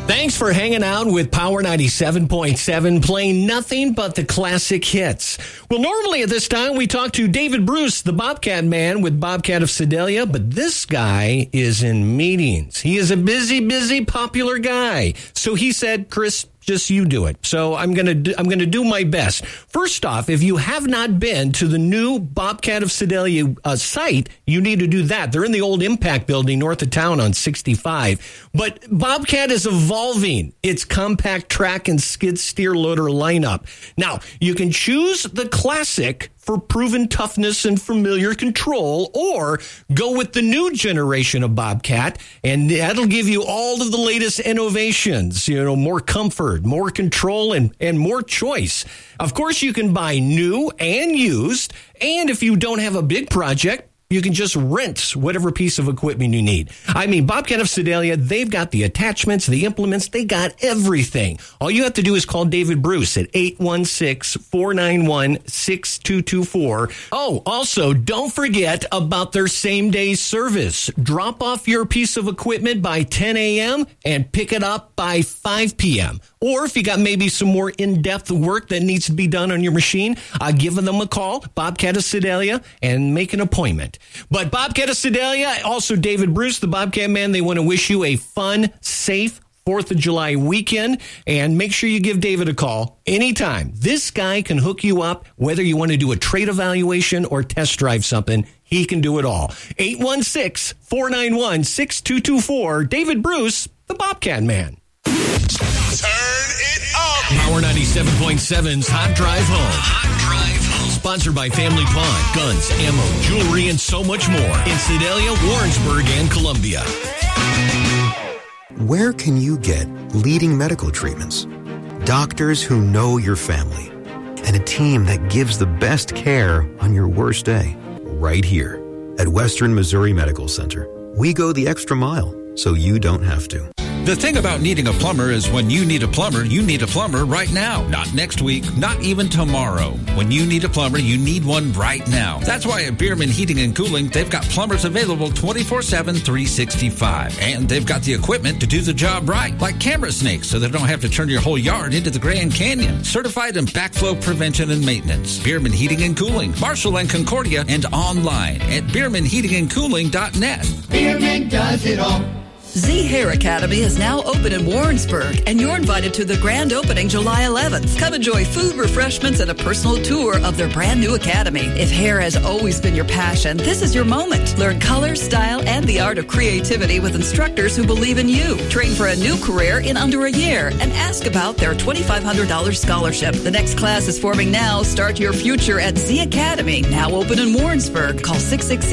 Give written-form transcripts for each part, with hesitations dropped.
Thanks for hanging out with Power 97.7, playing nothing but the classic hits. Well, normally at this time, we talk to David Bruce, the Bobcat man with Bobcat of Sedalia, but this guy is in meetings. He is a busy, popular guy. So he said, Chris, just you do it. So I'm going to do my best. First off, if you have not been to the new Bobcat of Sedalia site, you need to do that. They're in the old Impact building north of town on 65. But Bobcat is evolving its compact track and skid steer loader lineup. Now, you can choose the classic for proven toughness and familiar control, or go with the new generation of Bobcat, and that'll give you all of the latest innovations, more comfort, more control, and more choice. Of course, you can buy new and used, and if you don't have a big project, you can just rent whatever piece of equipment you need. I mean, Bobcat of Sedalia, they've got the attachments, the implements, they got everything. All you have to do is call David Bruce at 816-491-6224. Oh, also, don't forget about their same-day service. Drop off your piece of equipment by 10 a.m. and pick it up by 5 p.m. Or if you got maybe some more in-depth work that needs to be done on your machine, give them a call, Bobcat of Sedalia, and make an appointment. But Bobcat of Sedalia, also David Bruce, the Bobcat man, they want to wish you a fun, safe 4th of July weekend. And make sure you give David a call anytime. This guy can hook you up, whether you want to do a trade evaluation or test drive something. He can do it all. 816-491-6224. David Bruce, the Bobcat man. Turn it up. Power 97.7's Hot Drive Home. Sponsored by Family Pond, guns, ammo, jewelry, and so much more in Sedalia, Warrensburg, and Columbia. Where can you get leading medical treatments, doctors who know your family, and a team that gives the best care on your worst day? Right here at Western Missouri Medical Center. We go the extra mile so you don't have to. The thing about needing a plumber is when you need a plumber right now. Not next week, not even tomorrow. When you need a plumber, you need one right now. That's why at Bierman Heating and Cooling, they've got plumbers available 24/7, 365. And they've got the equipment to do the job right, like camera snakes, so they don't have to turn your whole yard into the Grand Canyon. Certified in backflow prevention and maintenance. Bierman Heating and Cooling, Marshall and Concordia, and online at BiermanHeatingandCooling.net. Bierman does it all. Z Hair Academy is now open in Warrensburg, and you're invited to the grand opening July 11th. Come enjoy food, refreshments, and a personal tour of their brand new academy. If hair has always been your passion, this is your moment. Learn color, style, and the art of creativity with instructors who believe in you. Train for a new career in under a year, and ask about their $2,500 scholarship. The next class is forming now. Start your future at Z Academy, now open in Warrensburg. Call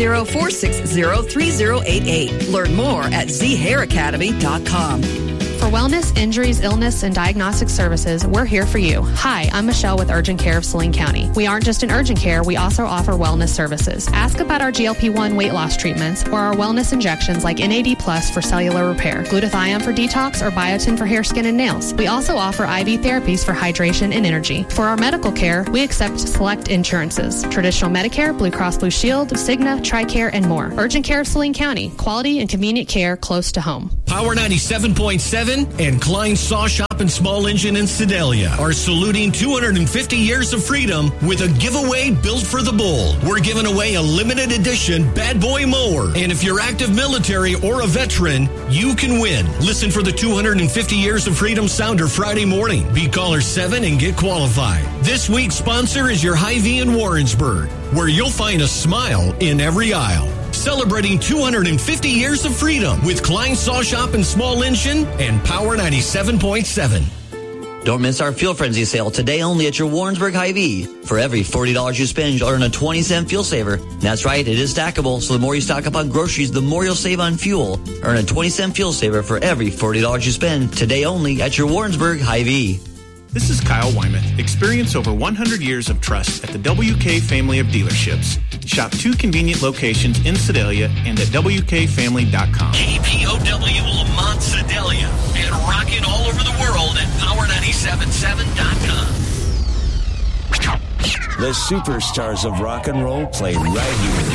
660-460-3088. Learn more at ZHairAcademy.com. For wellness, injuries, illness, and diagnostic services, we're here for you. Hi, I'm Michelle with Urgent Care of Saline County. We aren't just in urgent care, we also offer wellness services. Ask about our GLP-1 weight loss treatments or our wellness injections like NAD Plus for cellular repair, glutathione for detox, or biotin for hair, skin, and nails. We also offer IV therapies for hydration and energy. For our medical care, we accept select insurances: traditional Medicare, Blue Cross Blue Shield, Cigna, TRICARE, and more. Urgent Care of Saline County, quality and convenient care close to home. Power 97.7 and Klein Saw Shop and Small Engine in Sedalia are saluting 250 years of freedom with a giveaway built for the bold. We're giving away a limited edition Bad Boy mower. And if you're active military or a veteran, you can win. Listen for the 250 Years of Freedom Sounder Friday morning. Be caller 7 and get qualified. This week's sponsor is your Hy-Vee in Warrensburg, where you'll find a smile in every aisle. Celebrating 250 years of freedom with Klein Saw Shop and Small Engine and Power 97.7. Don't miss our Fuel Frenzy sale today only at your Warrensburg Hy-Vee. For every $40 you spend, you'll earn a 20-cent fuel saver. That's right, it is stackable, so the more you stock up on groceries, the more you'll save on fuel. Earn a 20-cent fuel saver for every $40 you spend today only at your Warrensburg Hy-Vee. This is Kyle Wyman. Experience over 100 years of trust at the WK family of dealerships. Shop 2 convenient locations in Sedalia and at WKFamily.com. KPOW Lamont Sedalia and rocking all over the world at Power977.com. The superstars of rock and roll play right here.